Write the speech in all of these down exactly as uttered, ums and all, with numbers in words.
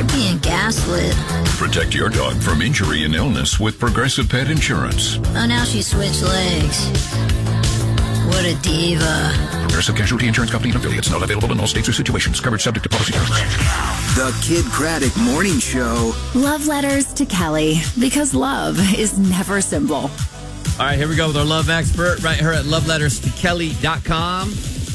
You're being gaslit. Protect your dog from injury and illness with Progressive Pet Insurance. Oh, now she switched legs. What a diva. Progressive Casualty Insurance Company and affiliates. Not available in all states or situations. Coverage subject to policy terms. The Kid Craddock Morning Show. Love letters to Kelly, because love is never simple. All right, here we go with our love expert right here at love letters to kelly dot com.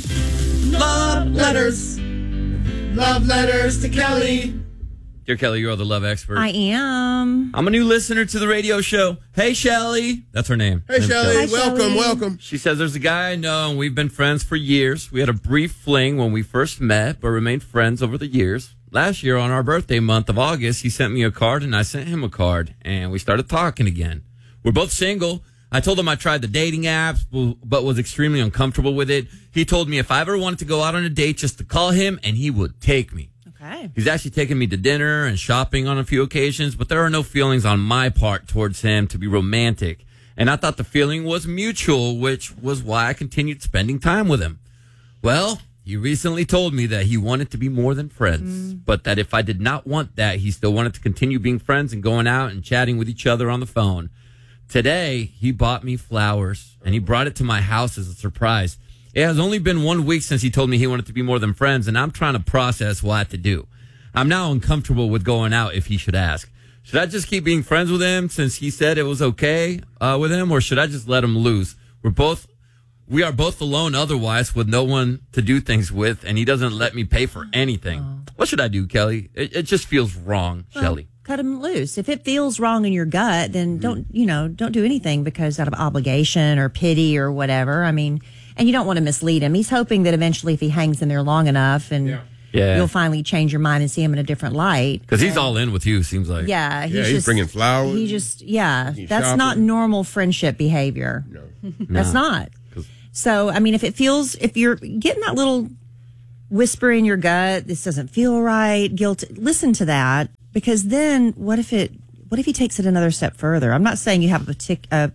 Love letters. Love letters to Kelly. Dear Kelly, you're the love expert. I am. I'm a new listener to the radio show. Hey, Shelly. That's her name. Hey, Shelly. Hi, welcome, Shelley. welcome. She says there's a guy I know, and we've been friends for years. We had a brief fling when we first met, but remained friends over the years. Last year, on our birthday month of August, he sent me a card, and I sent him a card, and we started talking again. We're both single. I told him I tried the dating apps, but was extremely uncomfortable with it. He told me if I ever wanted to go out on a date, just to call him, and he would take me. Okay. He's actually taken me to dinner and shopping on a few occasions, but there are no feelings on my part towards him to be romantic. And I thought the feeling was mutual, which was why I continued spending time with him. Well, he recently told me that he wanted to be more than friends, mm. but that if I did not want that, he still wanted to continue being friends and going out and chatting with each other on the phone. Today, he bought me flowers, and he brought it to my house as a surprise. It has only been one week since he told me he wanted to be more than friends, and I'm trying to process what to do. I'm now uncomfortable with going out if he should ask. Should I just keep being friends with him since he said it was okay uh, with him, or should I just let him loose? We're both, we are both alone otherwise with no one to do things with, and he doesn't let me pay for anything. Oh. What should I do, Kelly? It, it just feels wrong, well, Shelly. Cut him loose. If it feels wrong in your gut, then don't, you know, don't do anything because out of obligation or pity or whatever. I mean, and you don't want to mislead him. He's hoping that eventually if he hangs in there long enough and yeah. Yeah. you'll finally change your mind and see him in a different light. Because he's all in with you, seems like. Yeah. He's, yeah, he's just, bringing flowers. He just, yeah. He's That's shopping. not normal friendship behavior. No. That's No. not. So, I mean, if it feels, if you're getting that little whisper in your gut, this doesn't feel right, guilt, listen to that. Because then what if it, what if he takes it another step further? I'm not saying you have a particular,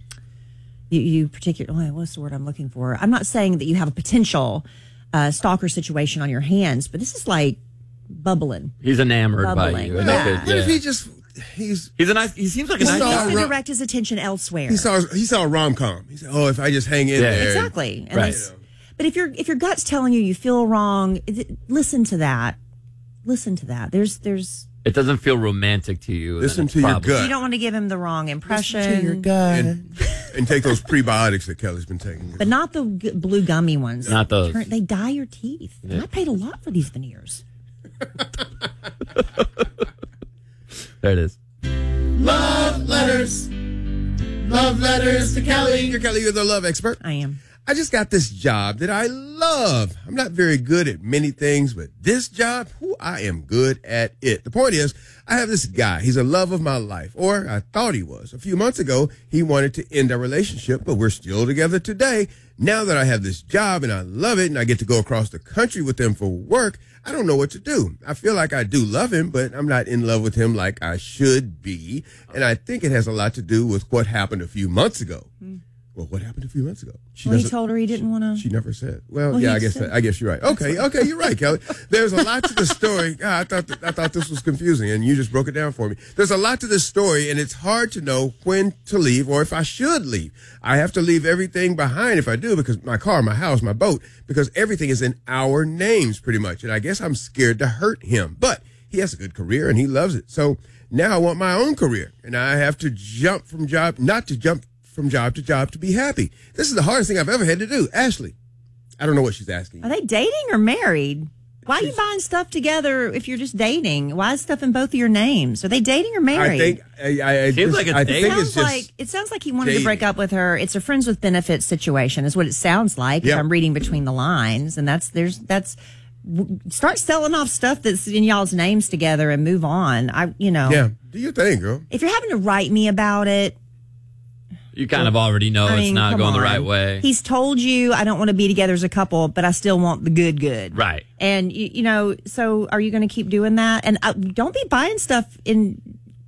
you, you particular, oh, what's the word I'm looking for? I'm not saying that you have a potential uh, stalker situation on your hands, but this is like bubbling. He's enamored Bubbling. by you. Yeah. And that's What good, if yeah. he just, he's, He's a nice, he seems like a He's nice not- He guy. needs to Ro- direct his attention elsewhere. he saw, he saw a rom-com. He said, oh, if I just hang in Yeah. there. Exactly. And Right. that's- but if your if your gut's telling you you feel wrong, th- listen to that. Listen to that. There's there's It doesn't feel romantic to you. Listen then it's to your probably- gut. you don't want to give him the wrong impression. Listen to your gut. And, and take those prebiotics that Kelly's been taking. But not the g- blue gummy ones. Not those. Turn- They dye your teeth. And Yeah. I paid a lot for these veneers. There it is. Love letters. Love letters to Kelly. You're Kelly, you're the love expert. I am. I just got this job that I love. I'm not very good at many things, but this job, whew, I am good at it. The point is, I have this guy. He's a love of my life, or I thought he was. A few months ago, he wanted to end our relationship, but we're still together today. Now that I have this job and I love it and I get to go across the country with him for work, I don't know what to do. I feel like I do love him, but I'm not in love with him like I should be. And I think it has a lot to do with what happened a few months ago. Mm. Well, what happened a few months ago? She Well, he doesn't- told her he didn't want to. She never said. Well, Well, yeah, he I guess said- I guess you're right. Okay, okay, you're right, Kelly. There's a lot to the story. God, I thought th- I thought this was confusing, and you just broke it down for me. There's a lot to this story, and it's hard to know when to leave or if I should leave. I have to leave everything behind if I do, because my car, my house, my boat, because everything is in our names pretty much, and I guess I'm scared to hurt him. But he has a good career, and he loves it. So now I want my own career, and I have to jump from job, not to jump from job to job to be happy. This is the hardest thing I've ever had to do. Ashley, I don't know what she's asking. Are they dating or married? Why are you buying stuff together if you're just dating? Why is stuff in both of your names? Are they dating or married? I think I, I, I Seems just, like it's I dating. think Sounds it's just like it sounds like he wanted dating. to break up with her. It's a friends with benefits situation, is what it sounds like. If Yeah. I'm reading between the lines, and that's there's that's w- start selling off stuff that's in y'all's names together and move on. I you know yeah. Do your thing, girl. if you're having to write me about it, You kind of already know I mean, it's not come going the on. right way. He's told you I don't want to be together as a couple, but I still want the good good. Right. And you, you know, so are you going to keep doing that? And uh, don't be buying stuff in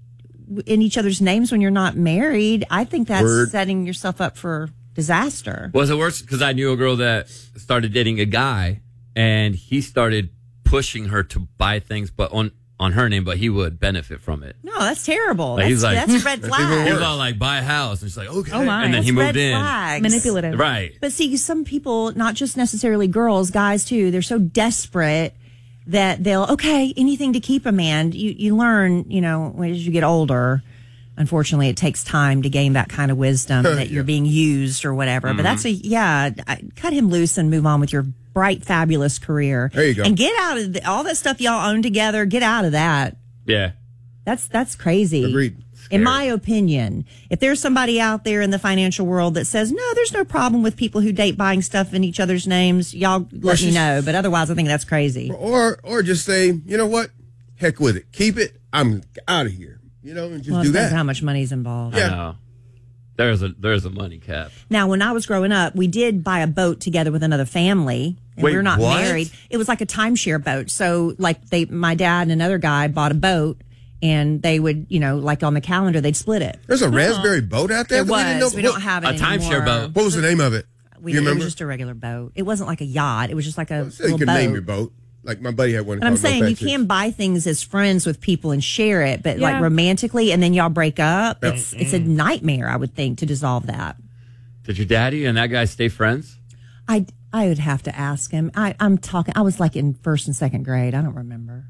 in each other's names when you're not married. I think that's Word. setting yourself up for disaster. Was it worse? Because I knew a girl that started dating a guy, and he started pushing her to buy things, but on on her name, but he would benefit from it. No, that's terrible. Like, that's, he's like- that's a red even flag. He was all like, buy a house. And she's like, okay. Oh, my. And then he That's moved red in. flags. Manipulative. Right. But see, some people, not just necessarily girls, guys too, they're so desperate that they'll, okay, anything to keep a man. You, you learn, you know, as you get older, unfortunately, it takes time to gain that kind of wisdom that you're being used or whatever. Mm-hmm. But that's a, yeah, I, cut him loose and move on with your bright, fabulous career. There you go. And get out of the, all that stuff y'all own together. Get out of that. Yeah. That's that's crazy. Agreed. In my opinion, if there's somebody out there in the financial world that says, no, there's no problem with people who date buying stuff in each other's names, y'all let me she's- know. But otherwise, I think that's crazy. Or or just say, you know what? Heck with it. Keep it. I'm out of here. You know, and just Well, it do depends that. how much money's involved. Yeah. I know. There's a there's a money cap. Now, when I was growing up, we did buy a boat together with another family. And Wait, we were not what? married. It was like a timeshare boat. So, like, they, my dad and another guy bought a boat, and they would, you know, like on the calendar, they'd split it. There's a raspberry boat out there? There that we didn't was. know- We don't what- have A it timeshare anymore. boat. What was the name of it? We, you it remember? was just a regular boat. It wasn't like a yacht. It was just like a So you little can boat. name your boat. Like my buddy had one. And I'm called No saying you Fat Chicks. can buy things as friends with people and share it, but like Yeah. romantically, and then y'all break up. It's it's a nightmare, I would think, to dissolve that. Did your daddy and that guy stay friends? I I would have to ask him. I I'm talking. I was like in first and second grade. I don't remember.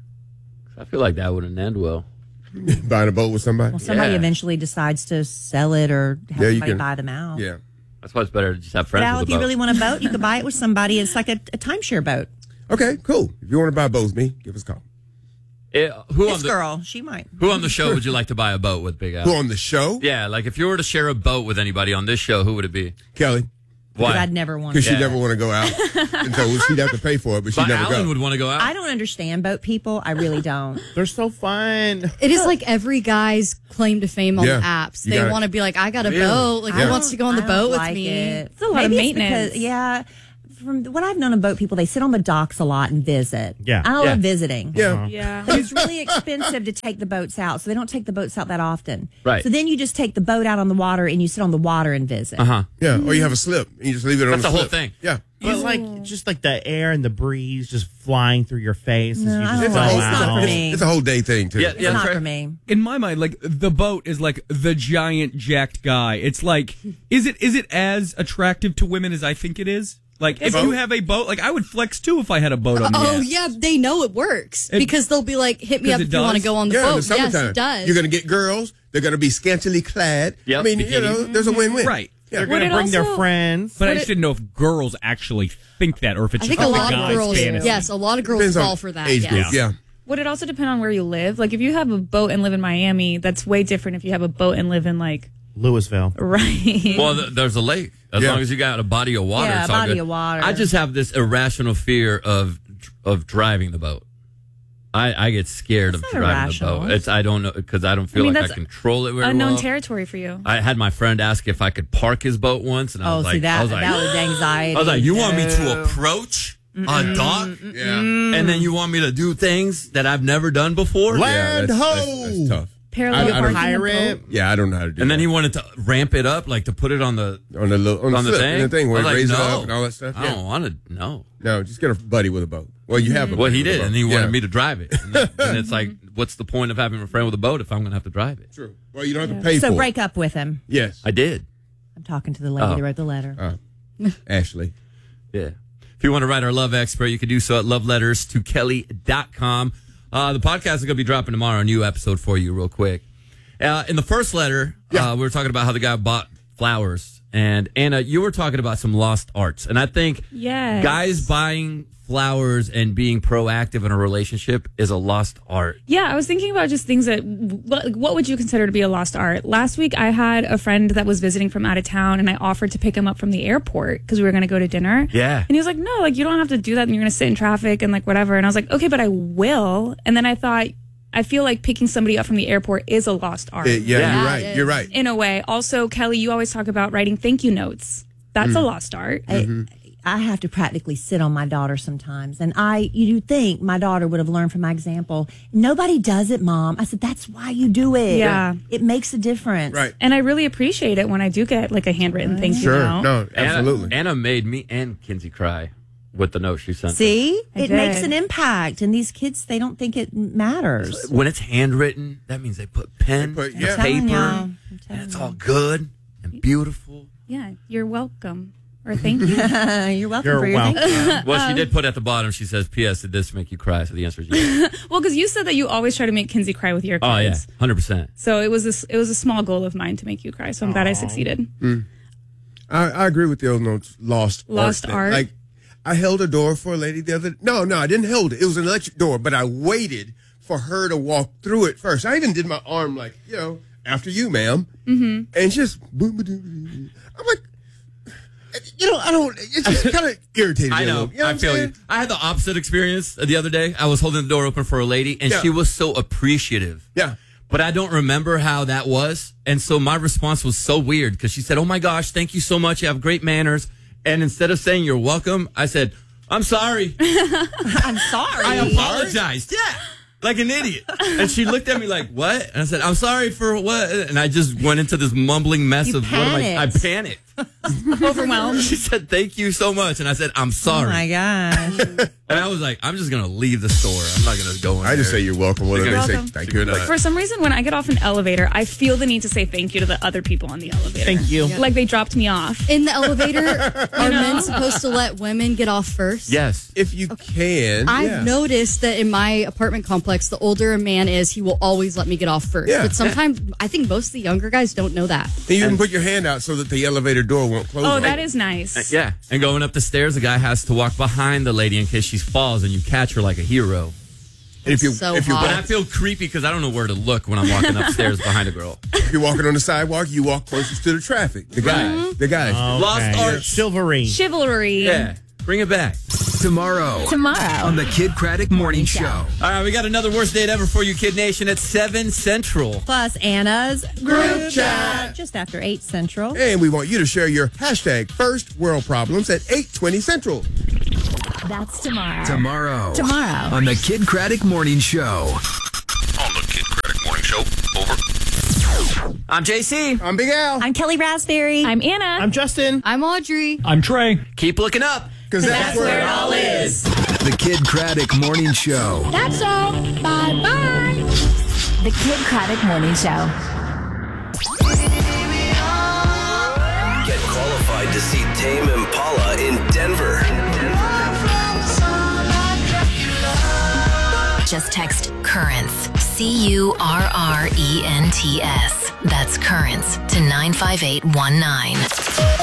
I feel like that wouldn't end well. Buying a boat with somebody. Well, somebody Yeah. eventually decides to sell it or have Yeah, you somebody can- buy them out. Yeah. That's why it's better to just have But friends Al, with if a you boat. really want a boat, you could buy it with somebody. It's like a, a timeshare boat. Okay, cool. If you want to buy a boat with me, give us a call. Eh, who on This the girl, she might. who on the show would you like to buy a boat with, Big Al? Who on the show? Yeah, like if you were to share a boat with anybody on this show, who would it be? Kelly. Because Why? I'd never want Because to. she never want to go out. And so she'd have to pay for it, but she'd But never Alan go. would want to go out. I don't understand boat people. I really don't. They're so fun. It is like every guy's claim to fame on Yeah. the apps. You They gotta- want to be like, I got a Really? boat. Like, Yeah. who wants to go on the I boat don't with like me? It. It's a lot of Maybe it's maintenance. because- yeah. From what I've known of boat people, they sit on the docks a lot and visit. Yeah. I love Yeah. visiting. Yeah. Yeah. But it's really expensive to take the boats out, so they don't take the boats out that often. Right. So then you just take the boat out on the water and you sit on the water and visit. Uh huh. Yeah. Or you have a slip and you just leave it on That's the the whole slip. thing. Yeah. But like, just like the air and the breeze just flying through your face as No, you I just don't go like it. It's out. not for It's, me. it's a whole day thing, too. Yeah, It's yeah, not that's for right. me. In my mind, like the boat is like the giant jacked guy. It's like, is it is it as attractive to women as I think it is? Like, if boat? you have a boat, like I would flex too if I had a boat on the Oh, ass. yeah, they know it works It- because they'll be like, hit me 'Cause up it if you want to does? go on the Yeah, in boat. the summertime. Yes, it does. You're going to get girls. They're going to be scantily clad. Yep, I mean, you bikini. know, there's a win-win. Right. Yeah. They're going to Would it bring their also- friends. But I Would just it- didn't know if girls actually think that or if it's I just think a the lot of guy's girls, fantasy. yes, a lot of girls Depends on fall for that. age yes. group. Yeah. Would it also depend on where you live? Like, if you have a boat and live in Miami, that's way different if you have a boat and live in, like, Louisville. right. Well, th- there's a lake. As Yeah. long as you got a body of water, Yeah, it's a all body good. of water. I just have this irrational fear of of driving the boat. I, I get scared That's of not driving irrational. the boat. It's I don't know because I don't feel I mean, like I that's control it very unknown well. territory for you. I had my friend ask if I could park his boat once, and I Oh, was see, like, that, I was like, that was anxiety. I was like, you want me to No. approach a dock, Yeah. and then you want me to do things that I've never done before? Land that's, ho! that's, that's tough. Parallel I- I don't- parking a Pirate. boat. Yeah, I don't know how to do And that. then he wanted to ramp it up, like to put it on the on the little, on, on the, the slip, thing. and the thing where I it was like, raises it no. up and all that stuff. I Yeah. don't want to. No. No, just get a buddy with a boat. Well, you have a Well, buddy he with a did, boat. and he wanted Yeah. me to drive it. And, that, and it's like, what's the point of having a friend with a boat if I'm going to have to drive it? True. Well, you don't have to pay So for break it. up with him. Yes. I did. I'm talking to the lady Oh. that wrote the letter. Ashley. Yeah. If you want to write our love expert, you can do so at love letters to kelly dot com. Uh, the podcast is going to be dropping tomorrow, a new episode for you real quick. Uh, in the first letter, Yeah. uh, we were talking about how the guy bought flowers. And Anna, you were talking about some lost arts. And I think Yes. guys buying flowers and being proactive in a relationship is a lost art. Yeah, I was thinking about just things that, what, what would you consider to be a lost art? Last week, I had a friend that was visiting from out of town, and I offered to pick him up from the airport because we were going to go to dinner. Yeah. And he was like, no, like, you don't have to do that, and you're going to sit in traffic and, like, whatever. And I was like, okay, but I will. And then I thought, I feel like picking somebody up from the airport is a lost art. Yeah, yeah, Yeah, you're it right. is. You're right. In a way. Also, Kelly, you always talk about writing thank you notes. That's a lost art. I, I have to practically sit on my daughter sometimes. And I, you think my daughter would have learned from my example. Nobody does it, Mom. I said, that's why you do it. Yeah. It makes a difference. Right. And I really appreciate it when I do get, like, a handwritten thank you Sure. note. No, Anna, absolutely. Anna made me and Kinsey cry with the note she sent. See? I It did. makes an impact. And these kids, they don't think it matters. When it's handwritten, that means they put pen, They put- and yeah. I'm telling paper, y'all. I'm and telling it's y'all. all good and beautiful. Yeah, you're welcome. Or thank you. You're welcome You're for your welcome. thank you. Well, she did put at the bottom, she says, P S, did this make you cry? So the answer is yes. Well, because you said that you always try to make Kinsey cry with your kids. Oh, yeah, one hundred percent. So it was this. It was a small goal of mine to make you cry. So I'm glad I succeeded. I, I agree with the old notes. Lost, Lost thing. art. Like, I held a door for a lady the other. No, no, I didn't hold it. It was an electric door, but I waited for her to walk through it first. I even did my arm like, you know, after you, ma'am, mm-hmm. and just boom, boom, boom. I'm like, you know, I don't. It's just kind of irritating. I me a know. little. You know I what I'm feel saying? you. I had the opposite experience the other day. I was holding the door open for a lady, and Yeah. she was so appreciative. Yeah. But I don't remember how that was. And so my response was so weird because she said, oh my gosh, thank you so much. You have great manners. And instead of saying you're welcome, I said, I'm sorry. I'm sorry. I apologized. Yeah. Like an idiot. And she looked at me like, what? And I said, I'm sorry for what? And I just went into this mumbling mess You of what am I? I panicked. panicked. Overwhelmed. She said, thank you so much. And I said, I'm Oh sorry. my gosh. And I was like, I'm just going to leave the store. I'm not going to go in I just there. say you're welcome. Whether You're they say welcome. thank you or not. For some reason, when I get off an elevator, I feel the need to say thank you to the other people on the elevator. Thank you. Like they dropped me off. In the elevator, are men supposed to let women get off first? Yes. If you can, I've yeah. noticed that in my apartment complex, the older a man is, he will always let me get off first. Yeah. But sometimes I think most of the younger guys don't know that. And you can put your hand out so that the elevator door won't close. Oh, on that you. is nice. Yeah. And going up the stairs, the guy has to walk behind the lady in case she falls and you catch her like a hero. If you So if you hot. But I feel creepy because I don't know where to look when I'm walking upstairs behind a girl. if you're walking on the sidewalk, you walk closest to the traffic. The guys, the guys. Lost art. Chivalry. Chivalry. Yeah. Bring it back. Tomorrow. Tomorrow. On the Kid Craddock Morning Show. All right, we got another worst date ever for you, Kid Nation, at seven Central. Plus Anna's group chat. Just after eight Central. And we want you to share your hashtag first world problems at eight twenty Central. That's tomorrow. Tomorrow. Tomorrow. On the Kid Craddock Morning Show. On the Kid Craddock Morning Show. Over. I'm J C. I'm Big Al. I'm Kelly Raspberry. I'm Anna. I'm Justin. I'm Audrey. I'm Trey. Keep looking up. Because that's, where it all is. The Kid Craddock Morning Show. That's all. Bye bye. The Kid Craddock Morning Show. Get qualified to see Tame Impala in Denver. Just text Currents, C U R R E N T S. That's Currents to nine five eight one nine.